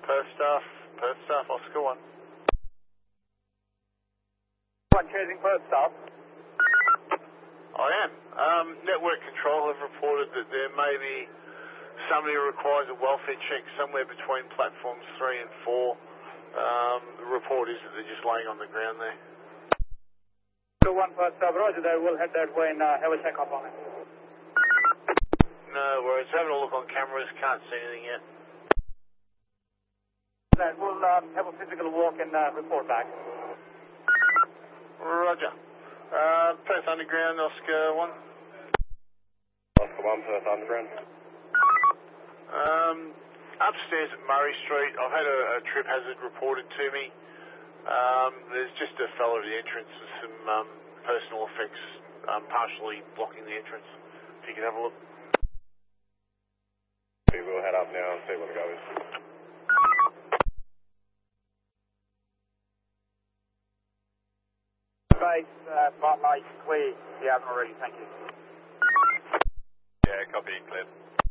Perth staff, Oscar 1. One chasing Perth staff. I am. Network control have reported that there may be somebody who requires a welfare check somewhere between platforms 3 and 4. The report is that they're just laying on the ground there. So one Perth staff, roger that. We'll head that way and have a check up on it. No worries. Having a look on cameras, can't see anything yet. We'll have a physical walk and report back. Roger. Perth Underground, Oscar 1. Oscar 1, Perth Underground. Upstairs at Murray Street, I've had a trip hazard reported to me. There's just a fellow at the entrance with some personal effects partially blocking the entrance. If you can have a look. We will head up now and see what the go is. Base, spotlight clear. Yeah, I'm already. Thank you. Yeah, copy, clear.